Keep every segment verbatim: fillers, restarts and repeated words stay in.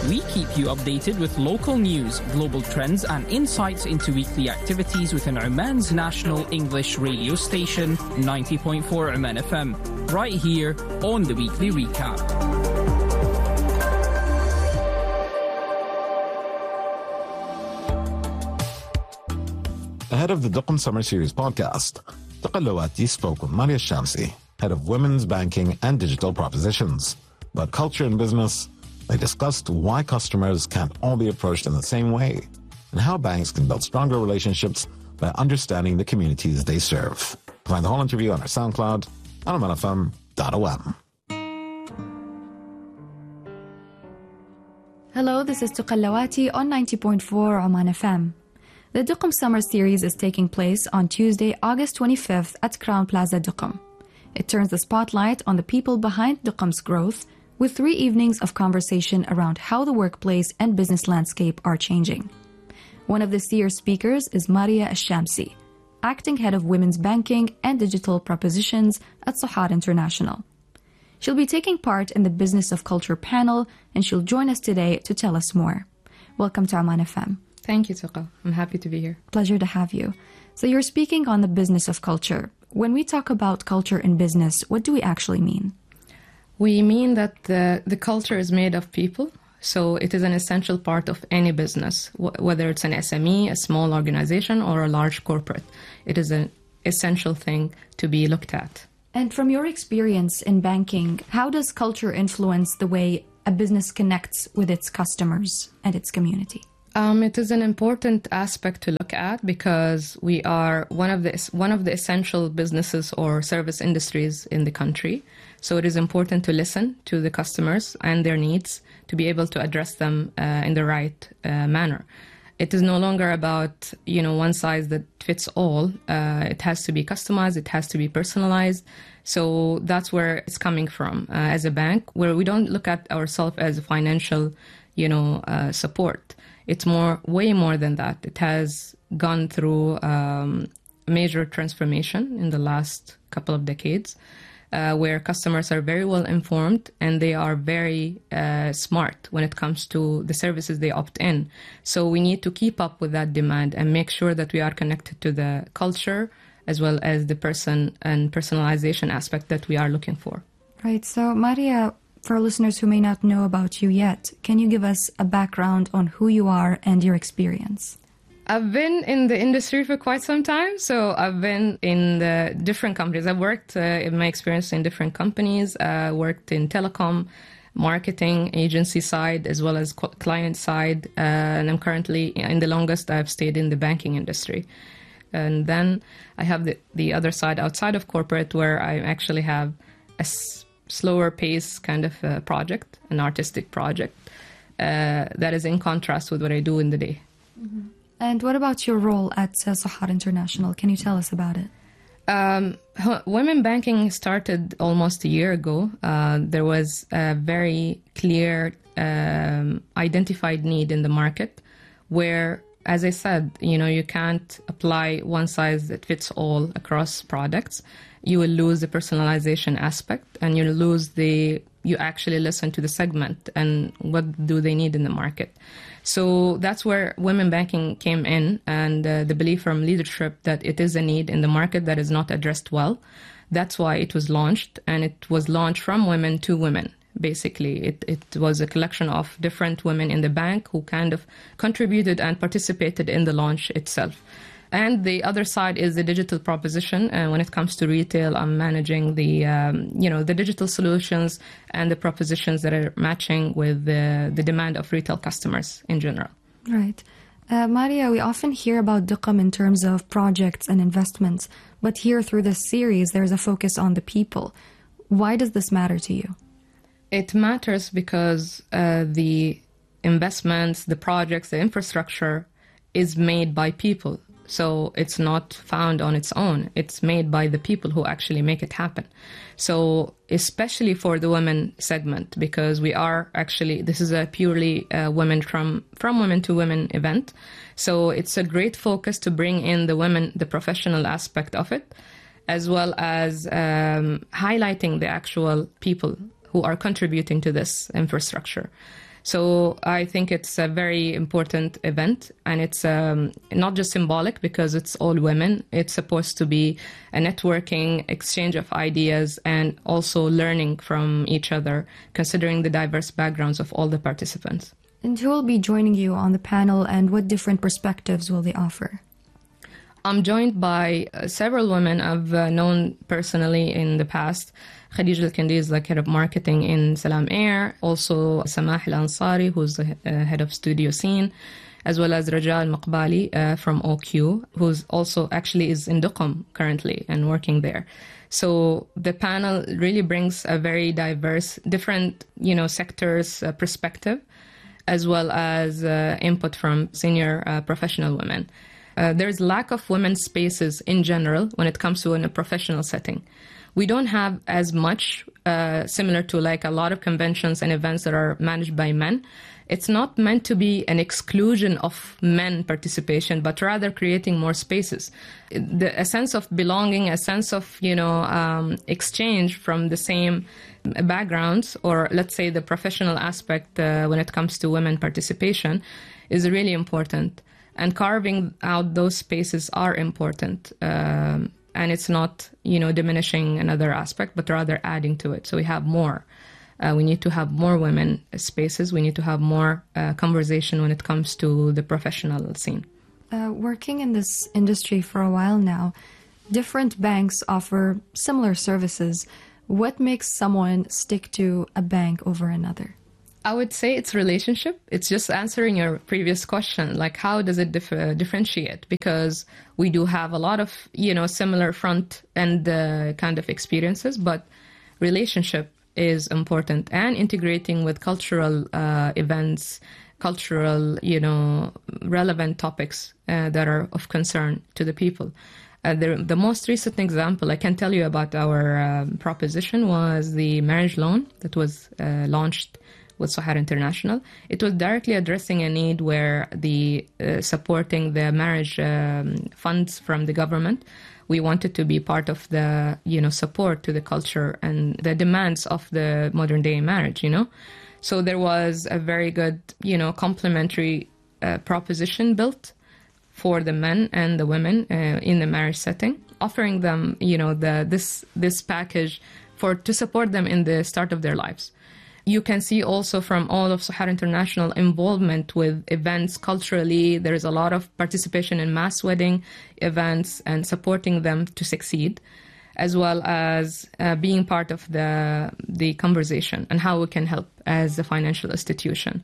We keep you updated with local news, global trends, and insights into weekly activities within Oman's national English radio station, ninety point four Oman F M, right here on the Weekly Recap. Ahead of the Duqm Summer Series podcast, Tuqallawati spoke with Maria Shamsi, head of Women's Banking and Digital Propositions. About culture in business, they discussed why customers can't all be approached in the same way and how banks can build stronger relationships by understanding the communities they serve. Find the whole interview on our SoundCloud on oman f m dot o m. Hello, this is Tuqallawati on ninety point four Oman F M. The Duqm Summer Series is taking place on Tuesday, August twenty-fifth at Crown Plaza, Duqm. It turns the spotlight on the people behind Duqm's growth with three evenings of conversation around how the workplace and business landscape are changing. One of this year's speakers is Maria Shamsi, acting head of Women's Banking and Digital Propositions at Sahar International. She'll be taking part in the Business of Culture panel, and she'll join us today to tell us more. Welcome to Oman F M. Thank you, Tuqa. I'm happy to be here. Pleasure to have you. So you're speaking on the business of culture. When we talk about culture in business, what do we actually mean? We mean that the, the culture is made of people, so it is an essential part of any business, wh- whether it's an S M E, a small organization, or a large corporate. It is an essential thing to be looked at. And from your experience in banking, how does culture influence the way a business connects with its customers and its community? Um, it is an important aspect to look at because we are one of the one of the essential businesses or service industries in the country. So it is important to listen to the customers and their needs to be able to address them uh, in the right uh, manner. It is no longer about, you know, one size that fits all. Uh, it has to be customized. It has to be personalized. So that's where it's coming from uh, as a bank, where we don't look at ourselves as a financial, you know, uh, support. It's more, way more than that. It has gone through um, major transformation in the last couple of decades, uh, where customers are very well informed and they are very uh, smart when it comes to the services they opt in. So we need to keep up with that demand and make sure that we are connected to the culture as well as the person and personalization aspect that we are looking for. Right. So, Maria, for listeners who may not know about you yet, can you give us a background on who you are and your experience? I've been in the industry for quite some time, so I've been in the different companies. I've worked uh, in my experience in different companies. I uh, worked in telecom, marketing, agency side, as well as client side, uh, and I'm currently, in the longest, I've stayed in the banking industry. And then I have the, the other side outside of corporate, where I actually have a slower pace kind of uh, project, an artistic project uh, that is in contrast with what I do in the day. Mm-hmm. And what about your role at uh, Sahar International? Can you tell us about it? Um, women banking started almost a year ago. Uh, there was a very clear um, identified need in the market where, as I said, you know, you can't apply one size that fits all across products. You will lose the personalization aspect, and you'll lose the, you actually listen to the segment and what do they need in the market. So that's where women banking came in, and uh, the belief from leadership that it is a need in the market that is not addressed well. That's why it was launched, and it was launched from women to women. Basically, it, it was a collection of different women in the bank who kind of contributed and participated in the launch itself. And the other side is the digital proposition. And when it comes to retail, I'm managing the, um, you know, the digital solutions and the propositions that are matching with the, the demand of retail customers in general. Right. Uh, Maria, we often hear about Duqm in terms of projects and investments, but here through this series, there's a focus on the people. Why does this matter to you? It matters because uh, the investments, the projects, the infrastructure is made by people. So it's not found on its own. It's made by the people who actually make it happen. So especially for the women segment, because we are actually, this is a purely uh, women from, from women to women event. So it's a great focus to bring in the women, the professional aspect of it, as well as um, highlighting the actual people who are contributing to this infrastructure. So I think it's a very important event, and it's um, not just symbolic because it's all women. It's supposed to be a networking, exchange of ideas, and also learning from each other, considering the diverse backgrounds of all the participants. And who will be joining you on the panel, and what different perspectives will they offer? I'm joined by uh, several women I've uh, known personally in the past. Khadija Al-Kindi is like head of marketing in Salam Air. Also Samah Al-Ansari, who's the uh, head of studio scene, as well as Raja Al-Maqbali uh, from O Q, who's also actually is in Duqm currently and working there. So the panel really brings a very diverse, different, you know, sectors uh, perspective, as well as uh, input from senior uh, professional women. Uh, there's lack of women's spaces in general when it comes to in a professional setting. We don't have as much, uh, similar to like a lot of conventions and events that are managed by men. It's not meant to be an exclusion of men participation, but rather creating more spaces. The, a sense of belonging, a sense of, you know, um, exchange from the same backgrounds, or let's say the professional aspect uh, when it comes to women participation is really important. And carving out those spaces are important. Um, and it's not, you know, diminishing another aspect, but rather adding to it. So we have more. Uh, we need to have more women spaces. We need to have more uh, conversation when it comes to the professional scene. Uh, working in this industry for a while now, different banks offer similar services. What makes someone stick to a bank over another? I would say it's relationship. It's just answering your previous question, like how does it dif- uh, differentiate? Because we do have a lot of, you know, similar front end uh, kind of experiences, but relationship is important, and integrating with cultural uh, events, cultural, you know, relevant topics uh, that are of concern to the people. Uh, the, the most recent example I can tell you about our um, proposition was the marriage loan that was uh, launched with Sahara International. It was directly addressing a need where the uh, supporting the marriage um, funds from the government. We wanted to be part of the, you know, support to the culture and the demands of the modern day marriage, you know. So there was a very good, you know, complementary uh, proposition built for the men and the women uh, in the marriage setting, offering them, you know, the this this package for to support them in the start of their lives. You can see also from all of Sahara International involvement with events culturally. There's a lot of participation in mass wedding events and supporting them to succeed, as well as uh, being part of the the conversation and how we can help as a financial institution.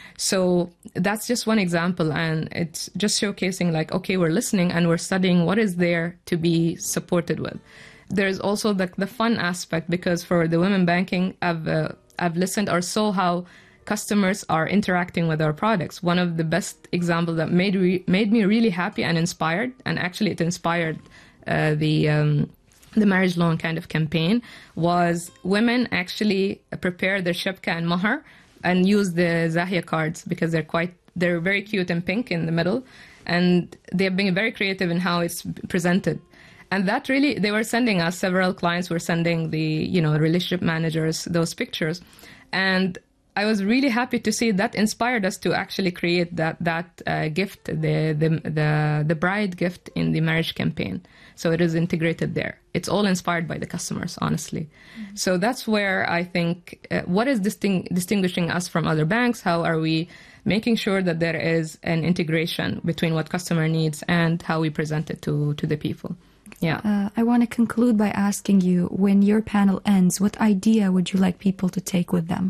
So that's just one example, and it's just showcasing like, okay, we're listening and we're studying what is there to be supported with. There's also the, the fun aspect, because for the women banking, I've uh, I've listened or saw how customers are interacting with our products. One of the best examples that made re- made me really happy and inspired, and actually it inspired uh, the um, the marriage loan kind of campaign, was women actually prepare their shebka and mahar and use the Zahia cards, because they're quite they're very cute and pink in the middle, and they've been very creative in how it's presented. And that really, they were sending us, several clients were sending the, you know, relationship managers those pictures. And I was really happy to see that inspired us to actually create that that uh, gift, the, the the the bride gift in the marriage campaign. So it is integrated there. It's all inspired by the customers, honestly. Mm-hmm. So that's where I think, uh, what is disting- distinguishing us from other banks? How are we making sure that there is an integration between what customer needs and how we present it to, to the people? Yeah. Uh, I want to conclude by asking you, when your panel ends, what idea would you like people to take with them?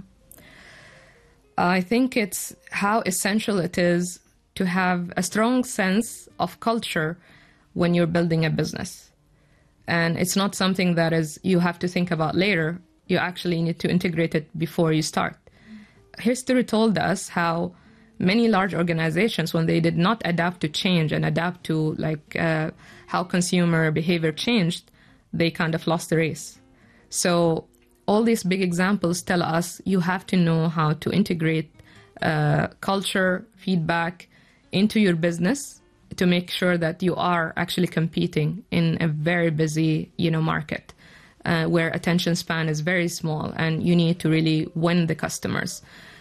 I think it's how essential it is to have a strong sense of culture when you're building a business. And it's not something that is you have to think about later. You actually need to integrate it before you start. History told us how many large organizations, when they did not adapt to change and adapt to like uh, how consumer behavior changed, they kind of lost the race. So all these big examples tell us you have to know how to integrate uh, culture, feedback into your business to make sure that you are actually competing in a very busy, you know, market uh, where attention span is very small and you need to really win the customers.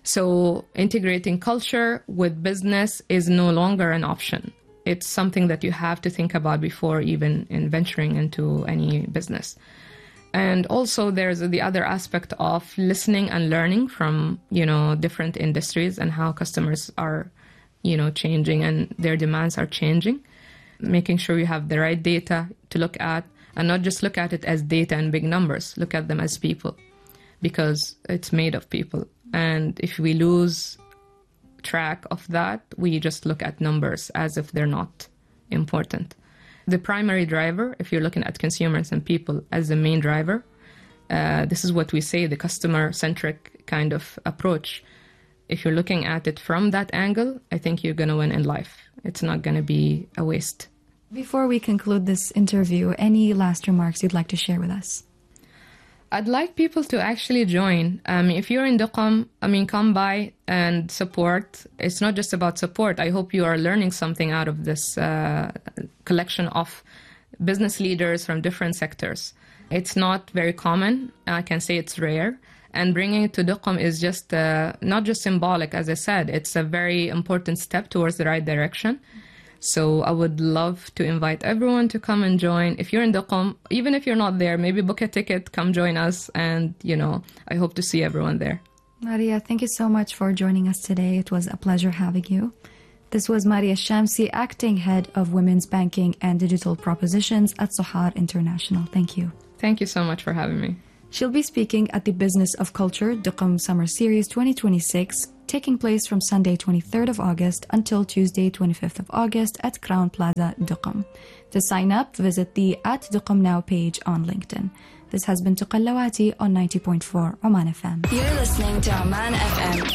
So integrating culture with business is no longer an option. It's something that you have to think about before even in venturing into any business. And also there's the other aspect of listening and learning from, you know, different industries and how customers are, you know, changing and their demands are changing. Making sure you have the right data to look at and not just look at it as data and big numbers. Look at them as people because it's made of people. And if we lose track of that, we just look at numbers as if they're not important. The primary driver, if you're looking at consumers and people as the main driver, uh, this is what we say, the customer-centric kind of approach. If you're looking at it from that angle, I think you're going to win in life. It's not going to be a waste. Before we conclude this interview, any last remarks you'd like to share with us? I'd like people to actually join. Um, if you're in Duqm, I mean, come by and support. It's not just about support. I hope you are learning something out of this uh, collection of business leaders from different sectors. It's not very common. I can say it's rare. And bringing it to Duqm is just uh, not just symbolic, as I said. It's a very important step towards the right direction. So I would love to invite everyone to come and join. If you're in Duqm, even if you're not there, maybe book a ticket, come join us. And, you know, I hope to see everyone there. Maria, thank you so much for joining us today. It was a pleasure having you. This was Maria Shamsi, Acting Head of Women's Banking and Digital Propositions at Sohar International. Thank you. Thank you so much for having me. She'll be speaking at the Business of Culture Duqm Summer Series twenty twenty-six, taking place from Sunday twenty-third of August until Tuesday twenty-fifth of August at Crown Plaza, Duqm. To sign up, visit the at Duqm Now page on LinkedIn. This has been Tuqallawati on ninety point four Oman F M. You're listening to Oman F M